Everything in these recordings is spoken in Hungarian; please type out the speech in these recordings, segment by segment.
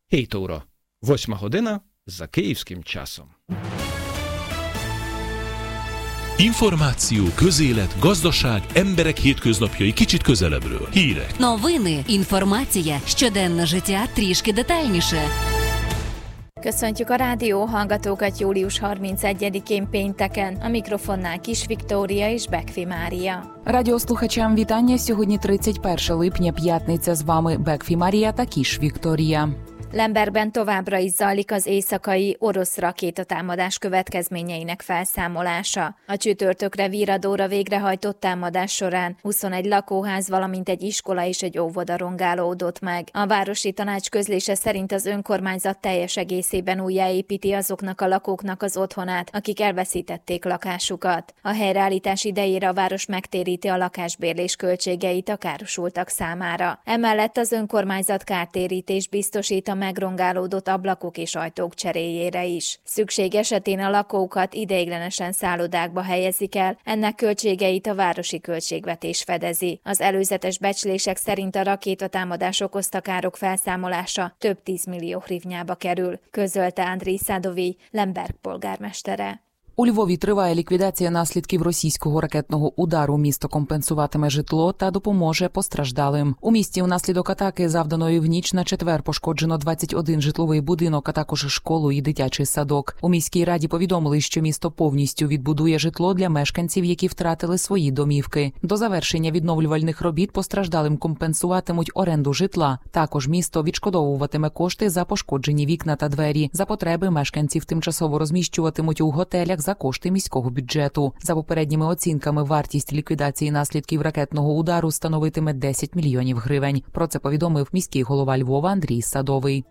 7 óra, 8 година за kиївським часом. Információ, közélet, gazdaság, emberek hétköznapjai kicsit közelebbről. Hírek. Новини, інформація, щоденне життя трішки детальніше. Köszöntjük a rádió hallgatókat július 31-én pénteken. A mikrofonnál Kis Viktória és Bekfi Mária. Радіослухачам вітання. Сьогодні 31 липня, п'ятниця. З вами Бекфі Марія та Кіш Вікторія. Lembergben továbbra is zajlik az éjszakai orosz rakétatámadás következményeinek felszámolása. A csütörtökre Viradóra végrehajtott támadás során 21 lakóház, valamint egy iskola és egy óvoda rongálódott meg. A városi tanács közlése szerint az önkormányzat teljes egészében újjáépíti azoknak a lakóknak az otthonát, akik elveszítették lakásukat. A helyreállítás idejére a város megtéríti a lakásbérlés költségeit a károsultak számára. Emellett az önkormányzat kártérítést biztosít a megrongálódott ablakok és ajtók cseréjére is. Szükség esetén a lakókat ideiglenesen szállodákba helyezik el, ennek költségeit a városi költségvetés fedezi. Az előzetes becslések szerint a rakétatámadás okozta károk felszámolása több 10 millió hrivnyába kerül, közölte Andrij Sadovij, Lemberg polgármestere. У Львові триває ліквідація наслідків російського ракетного удару. Місто компенсуватиме житло та допоможе постраждалим. У місті внаслідок атаки, завданої в ніч на четвер, пошкоджено 21 житловий будинок, а також школу і дитячий садок. У міській раді повідомили, що місто повністю відбудує житло для мешканців, які втратили свої домівки. До завершення відновлювальних робіт постраждалим компенсуватимуть оренду житла. Також місто відшкодовуватиме кошти за пошкоджені вікна та двері. За потреби мешканців тимчасово розміщуватимуть у готелях за кошти міського бюджету. За попередніми оцінками, вартість ліквідації наслідків ракетного удару становитиме 10 мільйонів гривень. Про це повідомив міський голова Львова Андрій Садовий.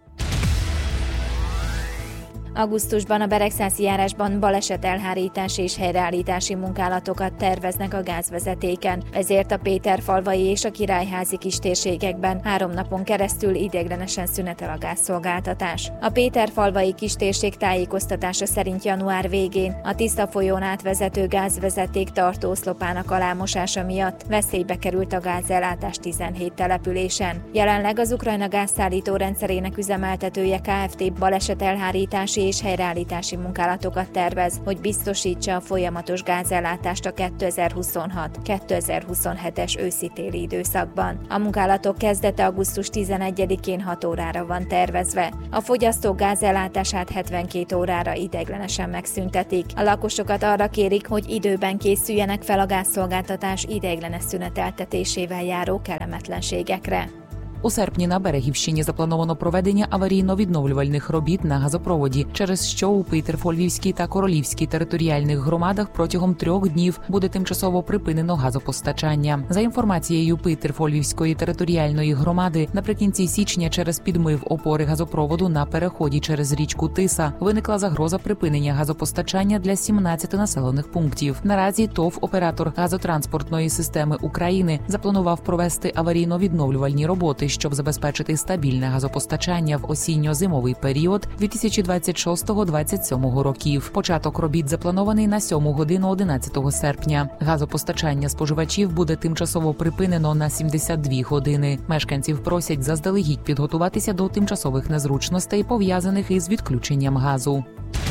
Augusztusban a Beregszászi járásban balesetelhárítási és helyreállítási munkálatokat terveznek a gázvezetéken, ezért a Péterfalvai és a Királyházi kistérségekben 3 napon keresztül ideiglenesen szünetel a gázszolgáltatás. A Péterfalvai kistérség tájékoztatása szerint január végén a Tiszta folyón átvezető gázvezeték tartóoszlopának alámosása miatt veszélybe került a gázellátás 17 településen. Jelenleg az Ukrajna gázszállító rendszerének üzemeltetője Kft. Balesetelhárítási és helyreállítási munkálatokat tervez, hogy biztosítsa a folyamatos gázellátást a 2026-2027-es őszi-téli időszakban. A munkálatok kezdete augusztus 11-én 6 órára van tervezve. A fogyasztók gázellátását 72 órára ideiglenesen megszüntetik. A lakosokat arra kérik, hogy időben készüljenek fel a gázszolgáltatás ideiglenes szüneteltetésével járó kellemetlenségekre. У серпні на Берегівщині заплановано проведення аварійно-відновлювальних робіт на газопроводі, через що у Пітерфольвівській та Королівській територіальних громадах протягом 3 днів буде тимчасово припинено газопостачання. За інформацією Пітерфольвівської територіальної громади, наприкінці січня через підмив опори газопроводу на переході через річку Тиса виникла загроза припинення газопостачання для 17 населених пунктів. Наразі ТОВ «Оператор газотранспортної системи України» запланував провести аварійно-відновлювальні роботи, щоб забезпечити стабільне газопостачання в осінньо-зимовий період 2026-2027 років. Початок робіт запланований на 7 годину 11 серпня. Газопостачання споживачів буде тимчасово припинено на 72 години. Мешканців просять заздалегідь підготуватися до тимчасових незручностей, пов'язаних із відключенням газу.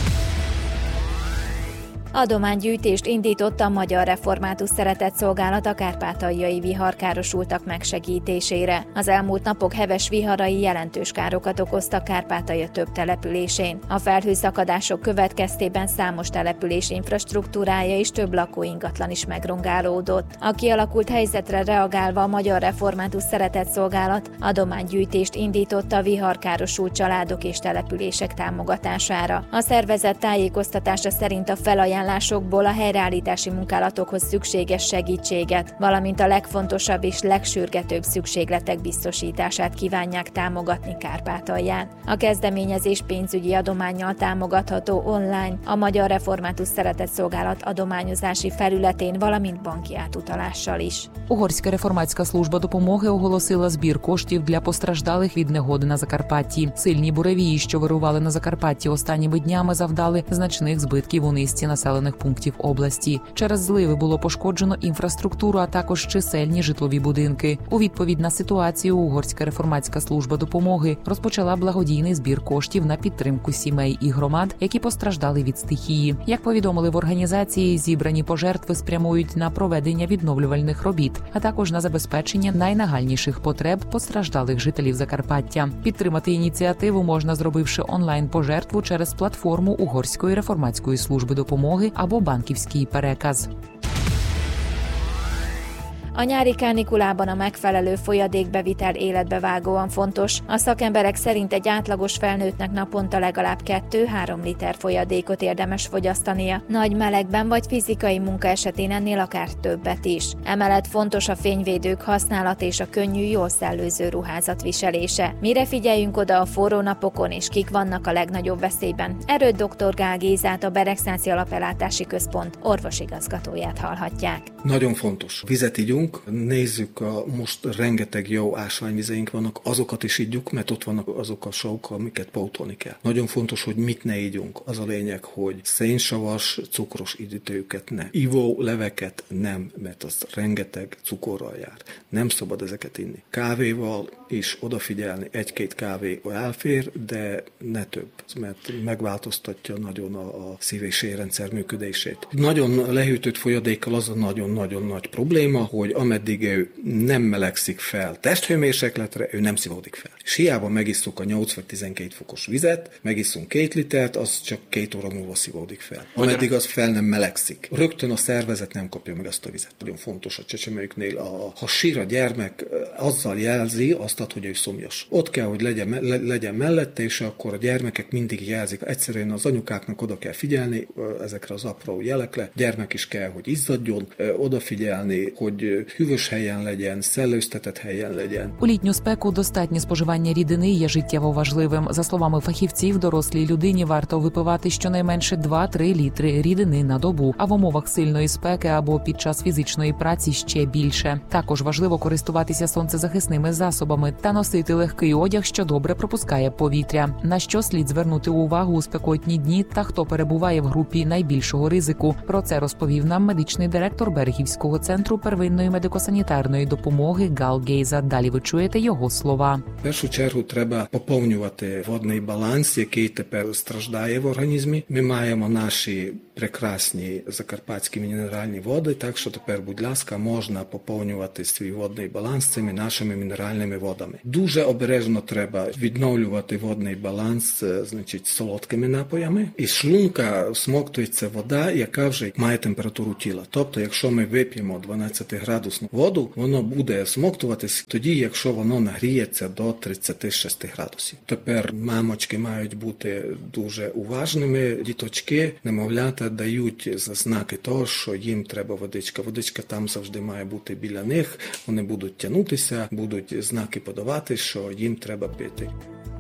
Adománygyűjtést indított a Magyar Református Szeretetszolgálat a kárpátaljai viharkárosultak megsegítésére. Az elmúlt napok heves viharai jelentős károkat okoztak Kárpátalja több településén. A felhőszakadások következtében számos település infrastruktúrája és több lakóingatlan is megrongálódott. A kialakult helyzetre reagálva a Magyar Református Szeretetszolgálat adománygyűjtést indított a viharkárosult családok és települések támogatására. A szervezet tájékoztatása szerint a felajánlásokból a helyreállítási munkálatokhoz szükséges segítséget, valamint a legfontosabb és legsürgetőbb szükségletek biztosítását kívánják támogatni Kárpátalján. A kezdeményezés pénzügyi adománnyal támogatható online a Magyar Református Szeretetszolgálat adományozási felületén, valamint banki átutalással is. Угорська реформатська служба допомоги оголосила збір коштів для постраждалих від негоди на Закарпатті. Сильні буревії, що вирували на Закарпатті останніми днями, завдали значних збитків у низці населених населених пунктів області. Через зливи було пошкоджено інфраструктуру, а також чисельні житлові будинки. У відповідь на ситуацію Угорська реформатська служба допомоги розпочала благодійний збір коштів на підтримку сімей і громад, які постраждали від стихії. Як повідомили в організації, зібрані пожертви спрямують на проведення відновлювальних робіт, а також на забезпечення найнагальніших потреб постраждалих жителів Закарпаття. Підтримати ініціативу можна, зробивши онлайн-пожертву через платформу Угорської реформатської служби допомоги або банківський переказ. A nyári kánikulában a megfelelő folyadékbevitel életbevágóan fontos. A szakemberek szerint egy átlagos felnőttnek naponta legalább 2-3 liter folyadékot érdemes fogyasztania. Nagy melegben vagy fizikai munka esetén ennél akár többet is. Emellett fontos a fényvédők használata és a könnyű, jól szellőző ruházat viselése. Mire figyeljünk oda a forró napokon és kik vannak a legnagyobb veszélyben? Erről dr. Gál Gézát, a Beregszászi Alapellátási Központ orvosigazgatóját hallhatják. Nagyon fontos. Vizet igyunk, nézzük, most rengeteg jó ásványvizeink vannak, azokat is igyuk, mert ott vannak azok a savak, amiket pótolni kell. Nagyon fontos, hogy mit ne igyunk. Az a lényeg, hogy szénsavas, cukros üdítőket ne. Ivó leveket nem, mert az rengeteg cukorral jár. Nem szabad ezeket inni. Kávéval is odafigyelni, 1-2 kávé elfér, de ne több, mert megváltoztatja nagyon a szív- és érrendszer működését. Nagyon lehűtött folyadékkal az a nagyon-nagyon nagy probléma, hogy ameddig ő nem melegszik fel testhőmérsékletre, ő nem szívódik fel. És hiába megisszuk a 8 vagy 12 fokos vizet, megisszunk 2 litert, az csak 2 óra múlva szívódik fel. Ameddig az fel nem melegszik. Rögtön a szervezet nem kapja meg azt a vizet. Nagyon fontos a csecsemőknél, ha sír a gyermek, azzal jelzi azt, hogy ő szomjas. Ott kell, hogy legyen mellette, és akkor a gyermekek mindig jelzik. Egyszerűen az anyukáknak oda kell figyelni ezekre az apró jelekre. Gyermek is kell, hogy izzadjon, odafigyelni, hogy hűvös helyen legyen, szellőztetett helyen legyen. У літню спеку достатнє споживання рідини є життєво важливим. За словами фахівців, дорослій людині варто випивати щонайменше 2-3 літри рідини на добу, а в умовах сильної спеки або під час фізичної праці ще більше. Також важливо користуватися сонцезахисними засобами та носити легкий одяг, що добре пропускає повітря. На що слід звернути увагу у спекотні дні та хто перебуває в групі найбільшого ризику. Про це розповів нам медичний директор Берегівського центру первинної медико-санітарної допомоги Гал Гейза. Далі ви чуєте його слова. В першу чергу треба поповнювати водний баланс, який тепер страждає в організмі. Ми маємо наші прекрасні закарпатські мінеральні води, так що тепер, будь ласка, можна поповнювати свій водний баланс цими нашими мінеральними водами. Дуже обережно треба відновлювати водний баланс, значить, солодкими напоями. Із шлунка всмоктується вода, яка вже має температуру тіла. Тобто, якщо ми вип'ємо 12-градусну воду, воно буде всмоктуватись тоді, якщо воно нагріється до 36 градусів. Тепер мамочки мають бути дуже уважними. Діточки, немовлята дають знаки того, що їм треба водичка. Водичка там завжди має бути біля них. Вони будуть тягнутися, будуть знаки подавати, що їм треба пити.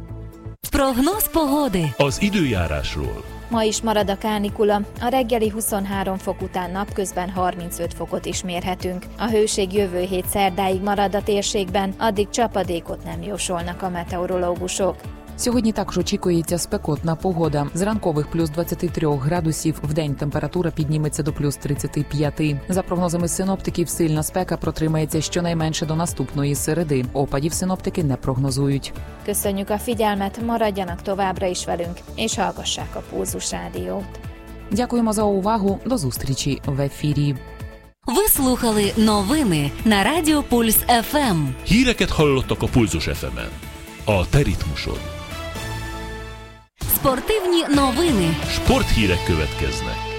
Прогноз pогоди. Az időjárásról. Ma is marad a kánikula, a reggeli 23 fok után napközben 35 fokot is mérhetünk. A hőség jövő hét szerdáig marad a térségben, addig csapadékot nem jósolnak a meteorológusok. Сьогодні також очікується спекотна погода. З ранкових плюс 23 градусів, вдень температура підніметься до плюс 35. За прогнозами синоптиків, сильна спека протримається щонайменше до наступної середи. Опадів синоптики не прогнозують. Köszönjük a figyelmet, maradjanak továbbra is velünk, és hallgassák a Pulzus Rádiót. Дякуємо за увагу. До зустрічі в ефірі. Ви слухали новини на Радіо Пульс ФМ. Híreket hallottak a Pulzus FM-en. A te ritmusod. Спортивні новини. Sporthírek következnek.